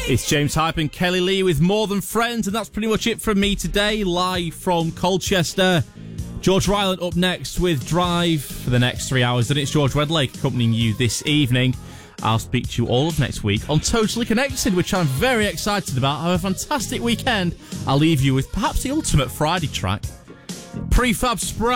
It's James Hype and Kelly Lee with More Than Friends, and that's pretty much it from me today, live from Colchester. George Ryland up next with Drive for the next 3 hours. Then it's George Wedlake accompanying you this evening. I'll speak to you all of next week on Totally Connected, which I'm very excited about. Have a fantastic weekend. I'll leave you with perhaps the ultimate Friday track, Prefab Spray.